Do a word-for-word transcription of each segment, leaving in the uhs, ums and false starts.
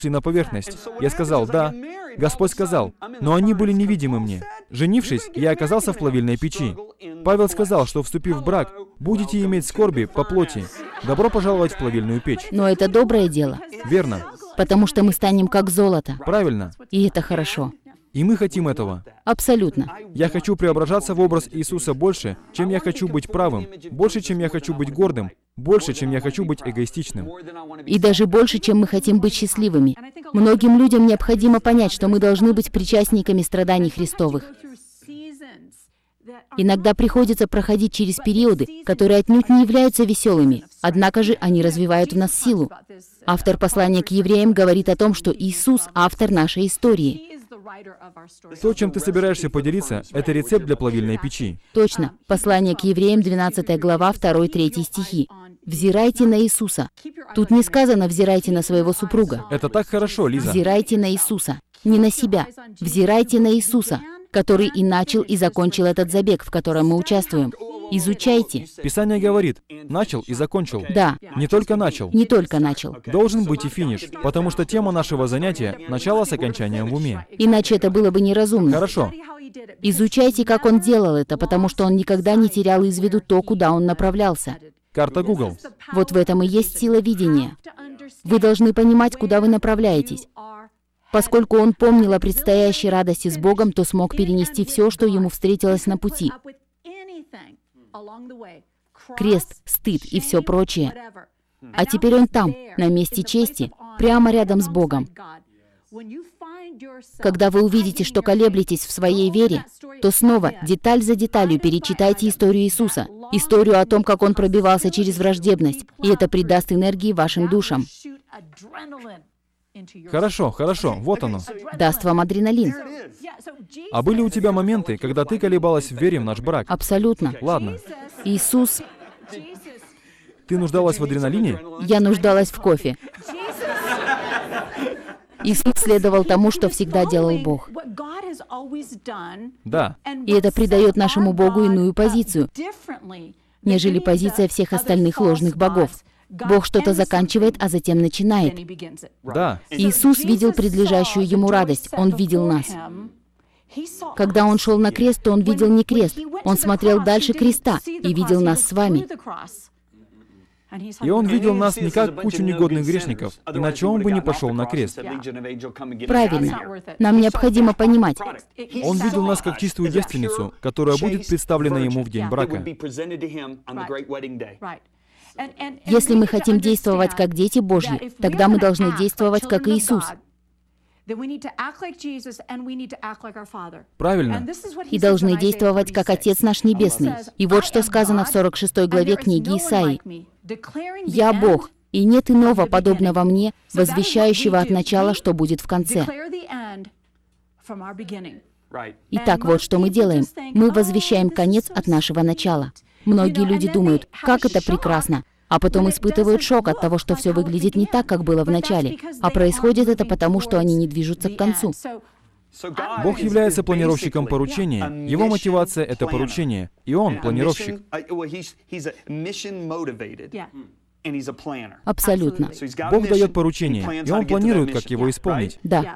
на поверхность. Я сказал, да. Господь сказал, но они были невидимы мне. Женившись, я оказался в плавильной печи. Павел сказал, что, вступив в брак, будете иметь скорби по плоти. Добро пожаловать в плавильную печь. Но это доброе дело. Верно. Потому что мы станем как золото. Правильно. И это хорошо. И мы хотим этого. Абсолютно. Я хочу преображаться в образ Иисуса больше, чем я хочу быть правым, больше, чем я хочу быть гордым, больше, чем я хочу быть эгоистичным. И даже больше, чем мы хотим быть счастливыми. Многим людям необходимо понять, что мы должны быть причастниками страданий Христовых. Иногда приходится проходить через периоды, которые отнюдь не являются веселыми, однако же они развивают в нас силу. Автор послания к евреям говорит о том, что Иисус — автор нашей истории. То, чем ты собираешься поделиться, это рецепт для плавильной печи. Точно. Послание к евреям, двенадцатая глава, второй-третий стихи. «Взирайте на Иисуса». Тут не сказано «взирайте на своего супруга». Это так хорошо, Лиза. Взирайте на Иисуса. Не на себя. Взирайте на Иисуса, который и начал, и закончил этот забег, в котором мы участвуем. Изучайте. Писание говорит, начал и закончил. Да. Не только начал. Не только начал. Должен быть и финиш, потому что тема нашего занятия — начало с окончанием в уме. Иначе это было бы неразумно. Хорошо. Изучайте, как он делал это, потому что он никогда не терял из виду то, куда он направлялся. Карта Google. Вот в этом и есть сила видения. Вы должны понимать, куда вы направляетесь. Поскольку он помнил о предстоящей радости с Богом, то смог перенести все, что ему встретилось на пути. Крест, стыд и все прочее. А теперь он там, на месте чести, прямо рядом с Богом. Когда вы увидите, что колеблетесь в своей вере, то снова, деталь за деталью, перечитайте историю Иисуса, историю о том, как Он пробивался через враждебность, и это придаст энергии вашим душам. Хорошо, хорошо, вот оно. Даст вам адреналин. А были у тебя моменты, когда ты колебалась в вере в наш брак? Абсолютно. Ладно. Иисус, Ты нуждалась в адреналине? я нуждалась в кофе. Иисус следовал тому, что всегда делал Бог. Да. И это придает нашему Богу иную позицию, нежели позиция всех остальных ложных богов. Бог что-то заканчивает, а затем начинает. Да. Иисус видел предлежащую Ему радость. Он видел нас. Когда Он шел на крест, то Он видел не крест. Он смотрел дальше креста и видел нас с вами. И Он видел нас не как кучу негодных грешников, иначе Он бы не пошел на крест. Правильно. Нам необходимо понимать. Он видел нас как чистую девственницу, которая будет представлена Ему в день брака. Если мы хотим действовать как дети Божьи, тогда мы должны действовать как Иисус. Правильно. И должны действовать как Отец наш Небесный. И вот что сказано в сорок шестой главе книги Исаии. «Я Бог, и нет иного, подобного мне, возвещающего от начала, что будет в конце». Итак, вот что мы делаем. Мы возвещаем конец от нашего начала. Многие люди думают, как это прекрасно, а потом испытывают шок от того, что все выглядит не так, как было в начале. А происходит это потому, что они не движутся к концу. Бог является планировщиком поручения. Его мотивация — это поручение. И Он — планировщик. Абсолютно. Бог дает поручение, и Он планирует, как его исполнить. Да.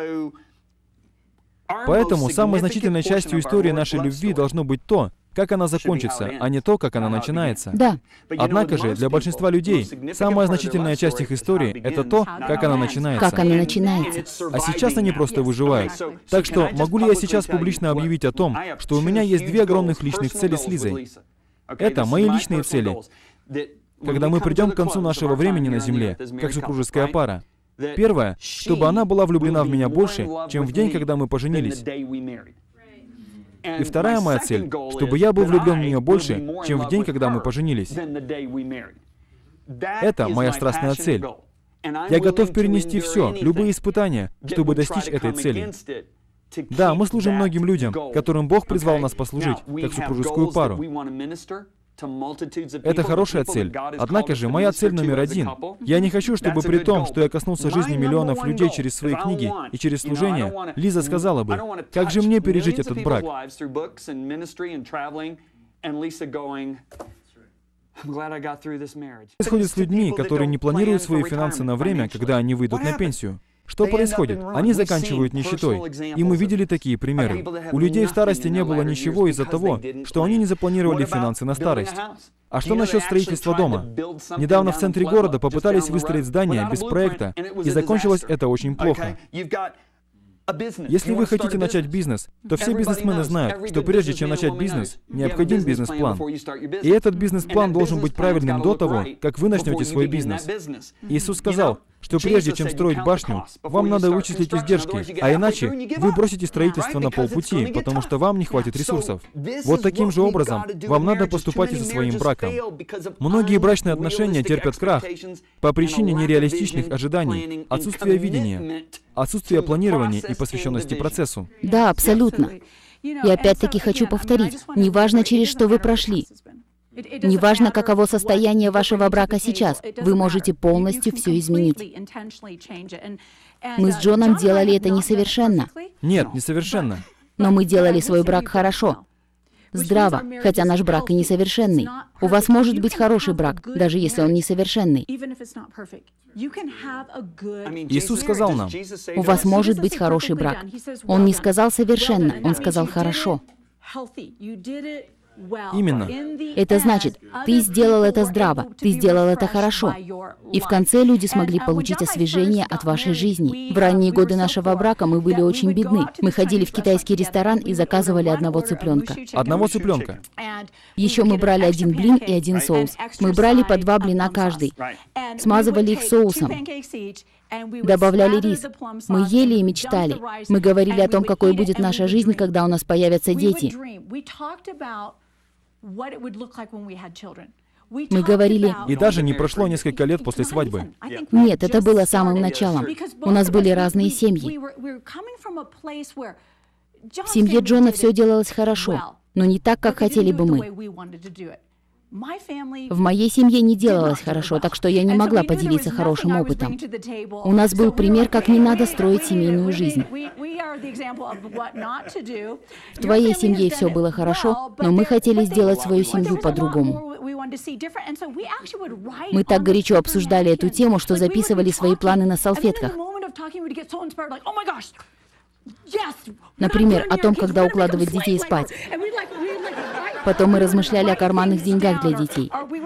Поэтому самой значительной частью истории нашей любви должно быть то, как она закончится, а не то, как она начинается. Да. Однако же, для большинства людей, самая значительная часть их истории — это то, как она начинается. Как она начинается. А сейчас они просто выживают. Так что, могу ли я сейчас публично объявить о том, что у меня есть две огромных личных цели с Лизой? Это мои личные цели. Когда мы придем к концу нашего времени на Земле, как супружеская пара, первое, чтобы она была влюблена в меня больше, чем в день, когда мы поженились. И вторая моя цель, чтобы я был влюблен в нее больше, чем в день, когда мы поженились. Это моя страстная цель. Я готов перенести все, любые испытания, чтобы достичь этой цели. Да, мы служим многим людям, которым Бог призвал нас послужить, как супружескую пару. Это хорошая цель. Однако же, моя цель номер один. Я не хочу, чтобы при том, что я коснулся жизни миллионов людей через свои книги и через служение, Лиза сказала бы, как же мне пережить этот брак? Происходит с людьми, которые не планируют свои финансы на время, когда они выйдут на пенсию. Что происходит? Они заканчивают нищетой. И мы видели такие примеры. У людей в старости не было ничего из-за того, что они не запланировали финансы на старость. А что насчет строительства дома? Недавно в центре города попытались выстроить здание без проекта, и закончилось это очень плохо. Если вы хотите начать бизнес, то все бизнесмены знают, что прежде чем начать бизнес, необходим бизнес-план. И этот бизнес-план должен быть правильным до того, как вы начнете свой бизнес. Иисус сказал, что прежде чем строить башню, вам надо вычислить издержки, а иначе вы бросите строительство на полпути, потому что вам не хватит ресурсов. Вот таким же образом вам надо поступать и со своим браком. Многие брачные отношения терпят крах по причине нереалистичных ожиданий, отсутствия видения, отсутствия планирования и посвященности процессу. Да, абсолютно. И опять-таки хочу повторить, неважно, через что вы прошли, неважно, каково состояние вашего брака сейчас, вы можете полностью все изменить. Мы с Джоном делали это несовершенно. Нет, несовершенно. Но мы делали свой брак хорошо. Здраво, хотя наш брак и несовершенный. У вас может быть хороший брак, даже если он несовершенный. Иисус сказал нам, У вас может быть хороший брак. Он не сказал совершенно, он сказал хорошо. Именно. Это значит, ты сделал это здраво, ты сделал это хорошо. И в конце люди смогли получить освежение от вашей жизни. В ранние годы нашего брака мы были очень бедны. Мы ходили в китайский ресторан и заказывали одного цыпленка. Одного цыпленка. Еще мы брали один блин и один соус. Мы брали по два блина каждый. Смазывали их соусом. Добавляли рис. Мы ели и мечтали. Мы говорили о том, какой будет наша жизнь, когда у нас появятся дети. Мы говорили... И даже не прошло несколько лет после свадьбы. Нет, это было самым началом. У нас были разные семьи. В семье Джона все делалось хорошо, но не так, как хотели бы мы. В моей семье не делалось хорошо, так что я не могла поделиться хорошим опытом. У нас был пример, как не надо строить семейную жизнь. В твоей семье все было хорошо, но мы хотели сделать свою семью по-другому. Мы так горячо обсуждали эту тему, что записывали свои планы на салфетках. Например, о том, когда укладывать детей спать. Потом мы размышляли о карманных деньгах для детей.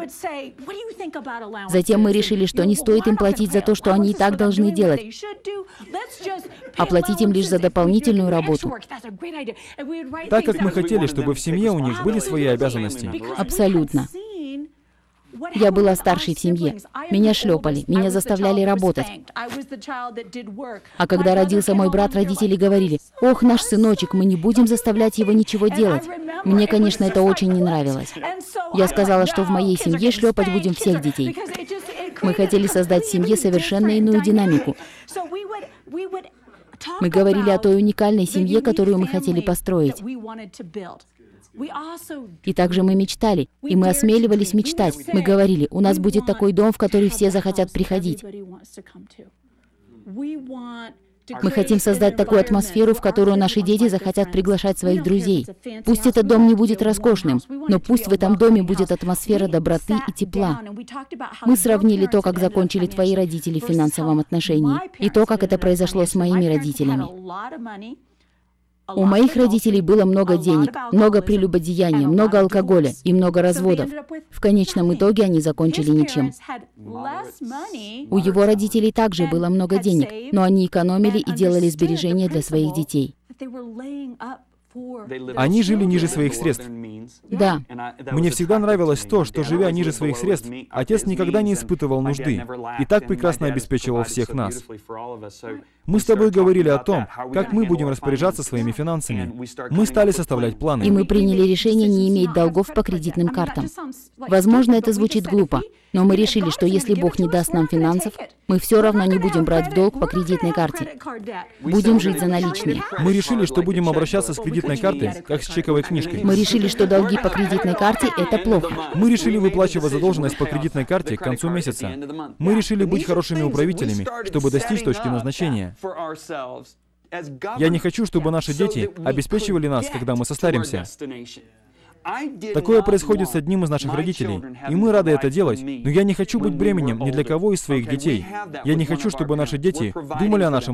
Затем мы решили, что не стоит им платить за то, что они и так должны делать, а платить им лишь за дополнительную работу. Так как мы хотели, чтобы в семье у них были свои обязанности. Абсолютно. Я была старшей в семье. Меня шлепали, меня заставляли работать. А когда родился мой брат, родители говорили: «Ох, наш сыночек, мы не будем заставлять его ничего делать». Мне, конечно, это очень не нравилось. Я сказала, что в моей семье шлепать будем всех детей. Мы хотели создать в семье совершенно иную динамику. Мы говорили о той уникальной семье, которую мы хотели построить. И также мы мечтали, и мы осмеливались мечтать. Мы говорили: у нас будет такой дом, в который все захотят приходить. Мы хотим создать такую атмосферу, в которую наши дети захотят приглашать своих друзей. Пусть этот дом не будет роскошным, но пусть в этом доме будет атмосфера доброты и тепла. Мы сравнили то, как закончили твои родители в финансовом отношении, и то, как это произошло с моими родителями. У моих родителей было много денег, много прелюбодеяния, много алкоголя и много разводов. В конечном итоге они закончили ничем. У его родителей также было много денег, но они экономили и делали сбережения для своих детей. Они жили ниже своих средств. Да. Мне всегда нравилось то, что, живя ниже своих средств, отец никогда не испытывал нужды и так прекрасно обеспечивал всех нас. Мы с тобой говорили о том, как мы будем распоряжаться своими финансами. Мы стали составлять планы. И мы приняли решение не иметь долгов по кредитным картам. Возможно, это звучит глупо, но мы решили, что если Бог не даст нам финансов, мы все равно не будем брать в долг по кредитной карте. Будем жить за наличные. Мы решили, что будем обращаться с кредитной картой, как с чековой книжкой. Мы решили, что долги по кредитной карте — это плохо. Мы решили выплачивать задолженность по кредитной карте к концу месяца. Мы решили быть хорошими управителями, чтобы достичь точки назначения. Я не хочу, чтобы наши дети обеспечивали нас, когда мы состаримся. Такое происходит с одним из наших родителей, и мы рады это делать, но я не хочу быть бременем ни для кого из своих детей. Я не хочу, чтобы наши дети думали о нашем